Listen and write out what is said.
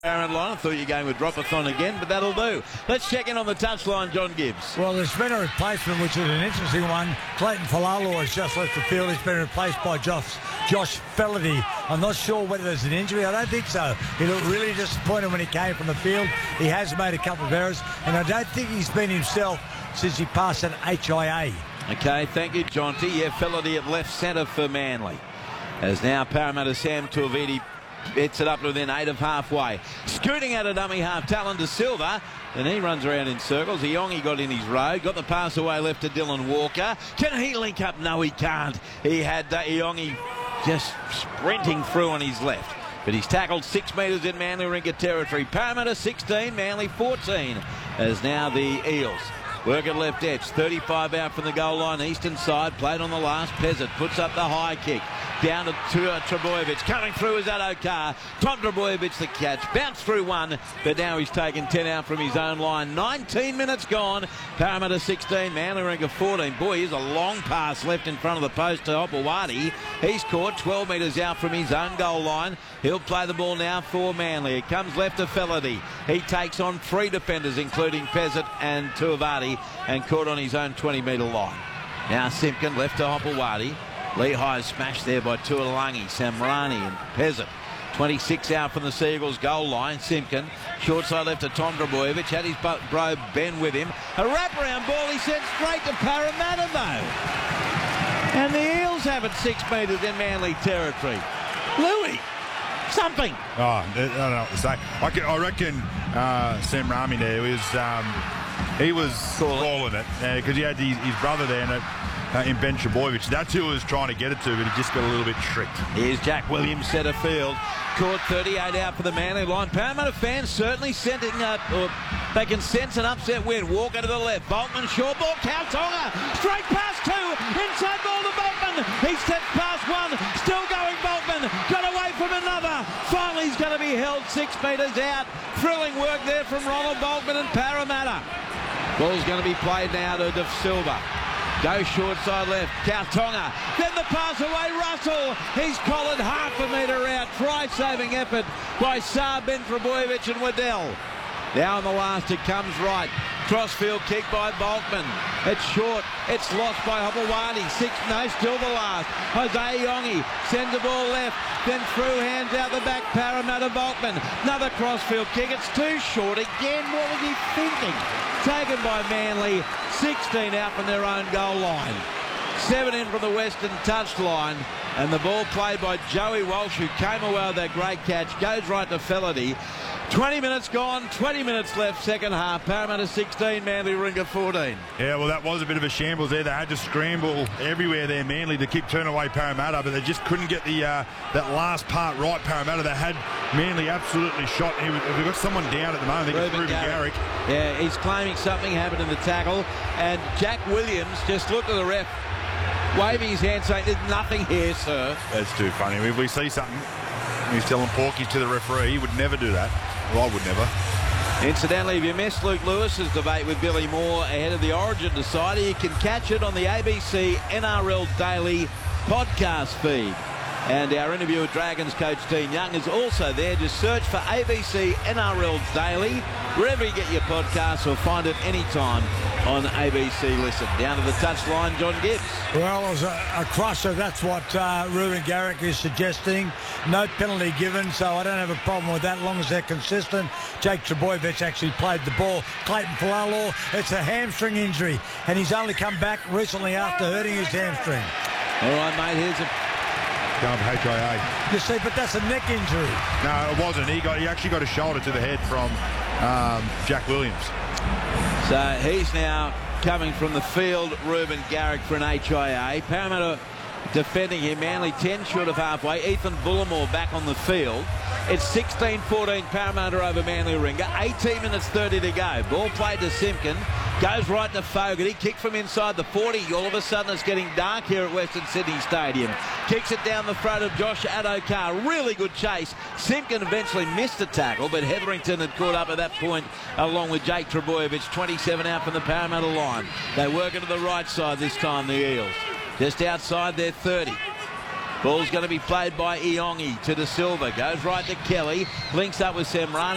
Aaron Lyon, I thought your game would drop-a-thon again, but that'll do. Let's check in on the touchline, John Gibbs. Well, there's been a replacement, which is an interesting one. Clayton Falalo has just left the field. He's been replaced by Josh Felaherty. I'm not sure whether there's an injury. I don't think so. He looked really disappointed when he came from the field. He has made a couple of errors, and I don't think he's been himself since he passed an HIA. Okay, thank you, Jonty. Yeah, Felaherty at left centre for Manly. As now Parramatta Sam Tuiviti hits it up to within 8 of halfway. Scooting out a dummy half, Talon De Silva. And he runs around in circles. Iongi got in his road. Got the pass away left to Dylan Walker. Can he link up? No, he can't. He had Iongi just sprinting through on his left. But he's tackled 6 metres in Manly Ringa territory. Parramatta 16, Manly 14. As now the Eels work at left edge. 35 out from the goal line. Eastern side. Played on the last. Peasant puts up the high kick. Down to Trbojevic. Coming through is Addo-Carr. Tom Trbojevic the catch. Bounced through one, but now he's taken 10 out from his own line. 19 minutes gone. Parramatta 16, Manly Ringa 14. Boy, here's a long pass left in front of the post to Opawati. He's caught 12 metres out from his own goal line. He'll play the ball now for Manly. It comes left to Felaherty. He takes on 3 defenders, including Peasant and Tuiviti, and caught on his own 20-metre line. Now Simpkin left to Opawati. Lehigh smashed there by Tuolangi, Samrani and Peasant. 26 out from the Seagulls goal line. Simpkin, short side left to Tom Trbojevic. Had his bro Ben with him. A wraparound ball he sent straight to Parramatta though. And the Eels have it 6 metres in Manly territory. Louis, something. Oh, I don't know what to say. I reckon Sam Rami there he was calling it because he had his brother there in Ben Trbojevic. That's who he was trying to get it to, but he just got a little bit tricked. Here's Jack Williams centre field. Caught 38 out for the Manly line. Parramatta fans certainly sensing they can sense an upset win. Walker to the left. Boltman, short ball. Kautonga. Straight past 2. Inside ball to Boltman. He steps past 1. Still going Boltman. Got away from another. Finally he's going to be held 6 metres out. Thrilling work there from Ronald Boltman and Parramatta. Ball's going to be played now to De Silva. Go short side left, Kautonga. Then the pass away, Russell. He's collared half a metre out. Try-saving effort by Saab, Ben Trbojevic and Waddell. Now on the last, it comes right. Crossfield kick by Boltman. It's short. It's lost by Opawati. Still the last. Jose Iongi sends the ball left. Then through, hands out the back. Parramatta Boltman. Another crossfield kick. It's too short again. What was he thinking? Taken by Manly. 16 out from their own goal line. 7 in from the western touchline. And the ball played by Joey Walsh, who came away with that great catch. Goes right to Felaherty. 20 minutes gone, 20 minutes left, second half. Parramatta 16, Manly Ringa 14. Yeah, well, that was a bit of a shambles there. They had to scramble everywhere there, Manly, to keep turning away Parramatta, but they just couldn't get the that last part right, Parramatta. They had Manly absolutely shot. We've got someone down at the moment. I think it's Ruben Garrick. Yeah, he's claiming something happened in the tackle. And Jack Williams just looked at the ref, waving his hand, saying, "There's nothing here, sir." That's too funny. If we see something, he's telling porkies to the referee. He would never do that. Well, I would never. Incidentally, if you missed Luke Lewis's debate with Billy Moore ahead of the Origin decider, you can catch it on the ABC NRL Daily podcast feed. And our interview with Dragons coach Dean Young is also there. Just search for ABC NRL Daily wherever you get your podcasts, or find it anytime on ABC Listen. Down to the touchline, John Gibbs. Well, it was a crusher. That's what Ruben Garrick is suggesting. No penalty given, so I don't have a problem with that as long as they're consistent. Jake Trbojevic actually played the ball. Clayton Falalo, it's a hamstring injury, and he's only come back recently after hurting his hamstring. All right, mate, here's a... Going for HIA. You see, but that's a neck injury. No, it wasn't. He actually got a shoulder to the head from Jack Williams. So he's now coming from the field, Ruben Garrick, for an HIA. Parramatta defending him. Manly 10 short of halfway. Ethan Bullimore back on the field. It's 16-14 Parramatta over Manly Ringa. 18 minutes 30 to go. Ball played to Simpkin. Goes right to Fogarty. Kick from inside the 40. All of a sudden it's getting dark here at Western Sydney Stadium. Kicks it down the throat of Josh Addo-Carr. Really good chase. Simpkin eventually missed the tackle, but Hetherington had caught up at that point along with Jake Trbojevic. 27 out from the Parramatta line. They work it to the right side this time, the Eels. Just outside their 30. Ball's going to be played by Iongi to De Silva. Goes right to Kelly. Links up with Samrani.